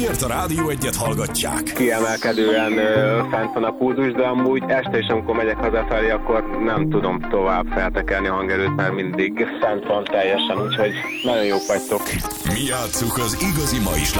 miért a Rádió Egyet hallgatják. Kiemelkedően fent van a pulzus, de amúgy este is, amikor megyek hazafelé, akkor nem tudom tovább feltekelni a hangerőt, mert mindig fent van teljesen, úgyhogy nagyon jók vagytok. Mi játsszuk az igazi ma is